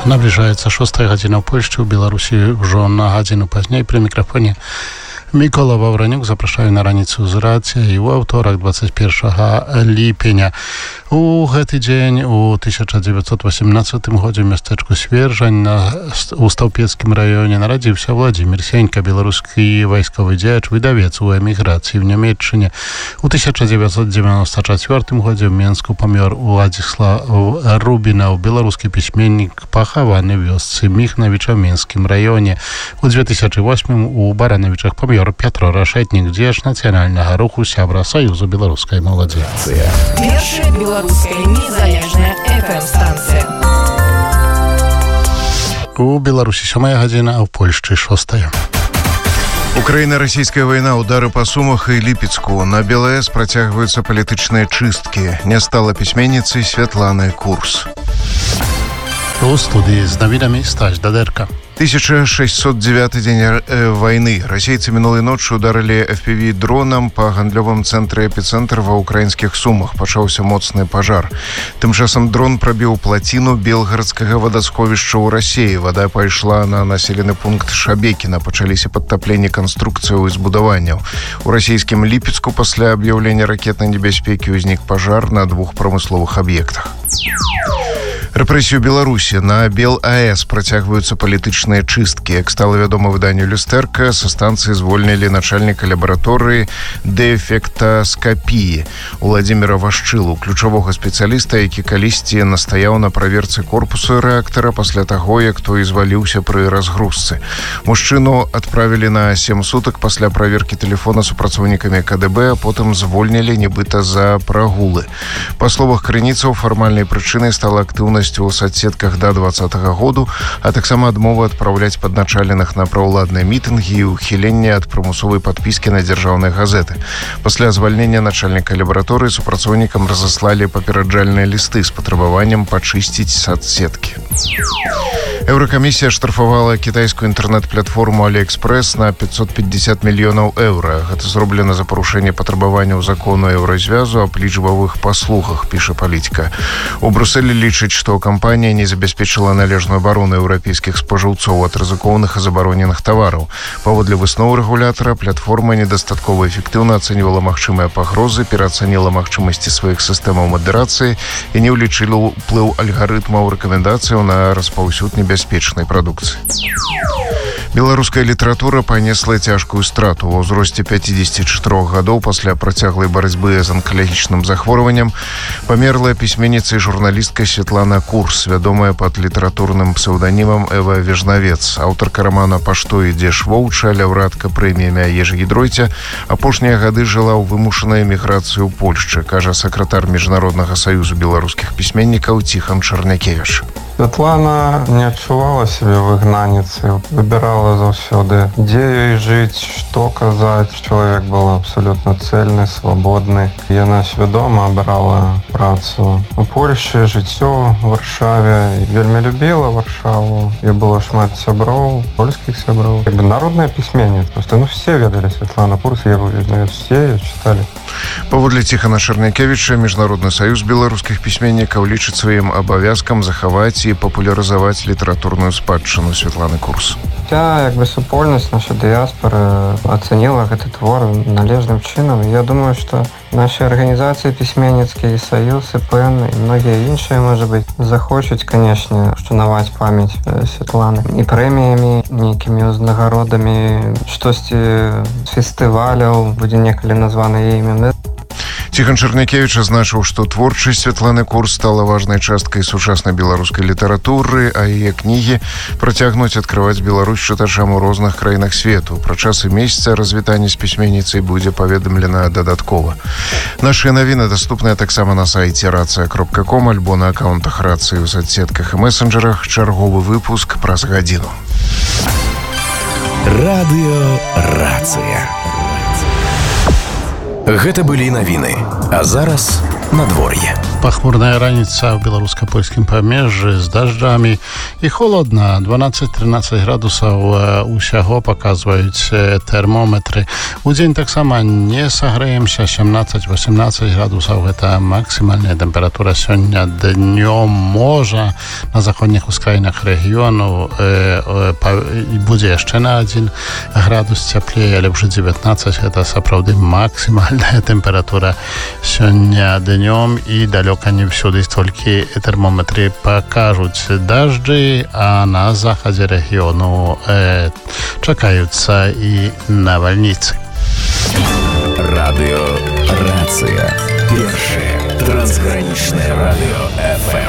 Наближаецца 6 гадзіна ў Польшчы, у Беларусі ўжо на гадзіну пазней. Пры мікрафоне Мікола Ваўранюк. Запрашаю на раніцу з рацыяй у аўторак 21 ліпеня. У гэты дзень у 1918 годзе ў мястэчку Свержань у Стаўпецкім раёне нарадзіўся Владзімір Сенька, беларускі вайсковы дзеяч, выдавец у эміграцыі в Нямецчыне. У 1994 годзе ў Менску памёр Уладзіслав Рубінаў, беларускі пісьменнік, пахаваны ў вёсцы Міхнавіча ў Мінскім раёне. У 2008 у Баранавічах памёр Пятро Рашэтнік, дзеяч нацыянальнага руху, сябра Саюзу беларускай моладзі. Першая беларуская незалежная FM-станцыя. У Беларусі 7 гадзіна, а ў Польшчы 6. Украіна-расійская вайна, удары па Сумах і Ліпецку. На БЛС працягваюцца палітычныя чысткі. Не стала пісьменніцай Святланы Курс. У студыі з навінамі Стась Дадэрка. 1609 дзень войны. Расейцы мінулай ноччу ударылі FPV-дронам па гандлёвым цэнтры эпіцэнтр ва ўкраінскіх Сумах. Пачаўся моцны пажар. Тым часам дрон прабіў плаціну белгарадскага вадасховішча ў Расіі. Вада пайшла на населены пункт Шабекіна. Пачаліся падтапленні канструкцыяў і збудаванняў. У расійскім Ліпецку пасля аб'яўлення ракетнай небяспекі ўзнік пажар на 2 прамысловых аб'ектах. Рэпрэсію Беларусі. На БелАЭС працягваюцца палітычныя чысткі. Як стала вядома выданню Люстэрка, са станцыі звольнілі начальніка лабараторыі дэфектаскапіі Владзіміра Вашчылу, ключавога спецыяліста, які калісьці настаяў на праверцы корпусу рэактара пасля таго, як той зваліўся пры разгрузцы. Мужчыну адправілі на 7 сутак пасля праверкі тэлефона супрацоўнікамі КДБ, а потым звольнілі нібыта за прагулы. Па словах крыніцаў, фармальнай прычынай стала актыўнасць у соцсетках да 2020 году, а таксама адмова адпраўляць падначаленых на праўладныя мітынгі і ухіленне ад прымусовай падпіскі на дзяржаўныя газеты. Пасля звальнення начальніка лабараторыі супрацоўнікам разаслалі папераджальныя лісты з патрабаваннем пачысціць соцсеткі. Еўракамісія штрафавала кітайскую інтэрнэт-платформу AliExpress на 550 мільёнаў еўра. Гэта зроблена за парушэнне патрабаванняў закону Еўразвязу аб лічбавых паслугах, піша Палітика. У Брусэлі лічыць, што кампанія не забяспечыла належную абарону еўрапейскіх спажыўцоў ад рызыкоўных і забароненых тавараў. Паводле высноў рэгулятара, платформа недастаткова эфектыўна ацэньвала магчымыя пагрозы, пераацаніла магчымасці сваіх сістэмаў мадэрацыі і не ўлічыла ўплыў алгарытмаў рэкамендацыяў на распаўсюд небяспечнай прадукцыі. Беларуская літаратура панесла цяжкую страту. Ва ўзросце 54 гадоў пасля працяглай барацьбы з анкалагічным захворваннем памерла пісьменніца і журналістка Святлана Курс, вядомая пад літаратурным псеўданімам Эва Вежнавец, аўтарка рамана «Пашто ідзеш воўча», лаўрэатка прэміі імя Ежы Гідройця, апошнія гады жыла ў вымушанай эміграцыі ў Польшчы, кажа сакратар Міжнароднага саюзу беларускіх пісьменнікаў Ціхан Чарнякевіч. Святлана не адчувала сябе выгнаніцай, выбірала заўсёды, дзе ёй жыць, што казаць. Чалавек быў абсалютна цэльны, свабодны. Яна свядома абрала працу у Польшчы, жыццё ў Варшаве. Вельмі любіла Варшаву. І было шмат сяброў, польскіх сяброў. Народная пісьменніца. Все ведалі Святлана Курс, Еву Вежнавец, все чыталі. Паводле Ціхана Чарнякевіча, Міжнародны саюз беларускіх пісьменнікаў лічыць сваім абавязкам захаваць і папулярызаваць літаратурную спадчыну Святланы Курс. Супольнасць, наша дыяспора ацаніла гэты твор належным чынам. Я думаю, што нашы арганізацыі пісьменніцкія, і саюз, і ПЭН, і многія іншыя, можа быць, захочуць, канешне, ушанаваць памяць Святланы і прэміямі, нейкімі ўзнагародамі, штосьці з фестываляў будзе некалі названа яе імя. Ціхан Чарнякевіч азначыў, што творчасць Святланы Курс стала важнай часткай сучаснай беларускай літаратуры, а яе кнігі працягнуць адкрываць Беларусь чытачам у розных краінах свету. Пра час і месца развітання з пісьменніцай будзе паведамлена дадаткова. Нашы навіны даступныя таксама на сайце racia.com альбо на акаунтах Рацыі ў соцсетках і месенджерах. Чарговы выпуск праз гадзіну. Радыё Рацыя. Гэта былі навіны. А зараз надвор'е. Пахмурная раніца ў беларуска-польскім памежжы з дажджамі і холодна. 12-13 градусаў усяго паказваюць тэрмометры. Удзень таксама не сагрэемся, 17-18 градусаў. Гэта максімальная тэмпература сёння. Днём можа на заходніх ускраінах рэгіёну будзе яшчэ на 1 градус цяплей, але ўжо 19 гэта сапраўды максімальная тэмпература сёння днём і далёка не всюды столькі тэрмометры пакажуць дажджы, а на захадзе рэгіёну чакаюцца і навальніцы. Радыё Рацыя. Першае трансгранічнае радыё FM.